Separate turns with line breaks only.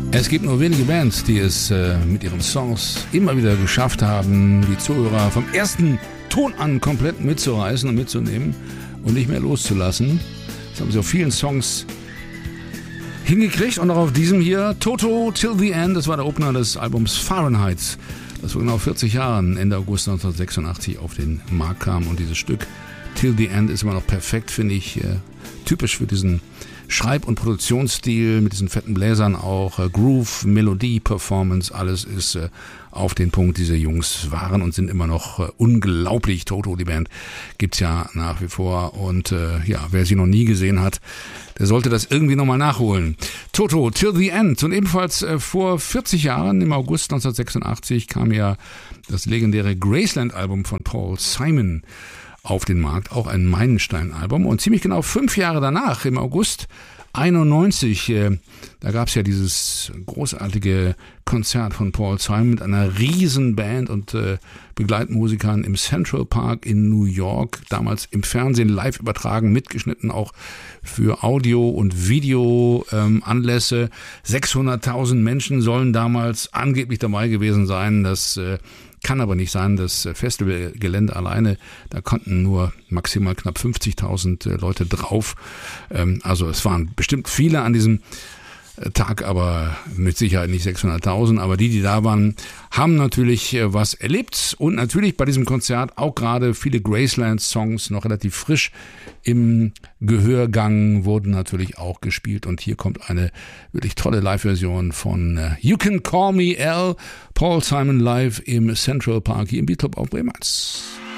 Es gibt nur wenige Bands, die es mit ihren Songs immer wieder geschafft haben, die Zuhörer vom ersten Ton an komplett mitzureißen und mitzunehmen und nicht mehr loszulassen. Das haben sie auf vielen Songs hingekriegt und auch auf diesem hier, Toto Till the End, das war der Opener des Albums Fahrenheit, das vor genau 40 Jahren, Ende August 1986, auf den Markt kam. Und dieses Stück Till the End ist immer noch perfekt, finde ich, typisch für diesen Schreib- und Produktionsstil mit diesen fetten Bläsern auch, Groove, Melodie, Performance, alles ist auf den Punkt. Diese Jungs waren und sind immer noch unglaublich. Toto, die Band, gibt's ja nach wie vor und wer sie noch nie gesehen hat, der sollte das irgendwie nochmal nachholen. Toto, Till the End. Und ebenfalls vor 40 Jahren, im August 1986, kam ja das legendäre Graceland-Album von Paul Simon auf den Markt, auch ein Meilenstein-Album. Und ziemlich genau 5 Jahre danach, im August 91, da gab es ja dieses großartige Konzert von Paul Simon mit einer riesen Band und Begleitmusikern im Central Park in New York, damals im Fernsehen live übertragen, mitgeschnitten auch für Audio- und Video-Anlässe. 600.000 Menschen sollen damals angeblich dabei gewesen sein. Das kann aber nicht sein, das Festivalgelände alleine, da konnten nur maximal knapp 50.000 Leute drauf. Also es waren bestimmt viele an diesem Tag, aber mit Sicherheit nicht 600.000. Aber die da waren, haben natürlich was erlebt. Und natürlich bei diesem Konzert auch gerade viele Graceland-Songs noch relativ frisch im Gehörgang wurden natürlich auch gespielt. Und hier kommt eine wirklich tolle Live-Version von You Can Call Me Al, Paul Simon live im Central Park hier im Beat Club auf Bremen 1.